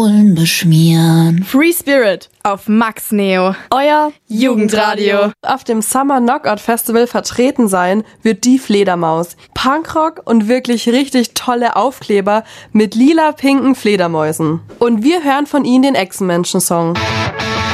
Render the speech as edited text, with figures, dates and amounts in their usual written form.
Beschmieren. Free Spirit auf Max Neo. Euer Jugendradio. Auf dem Summer Knockout Festival vertreten sein wird die Fledermaus. Punkrock und wirklich richtig tolle Aufkleber mit lila-pinken Fledermäusen. Und wir hören von ihnen den Echsenmenschen-Song.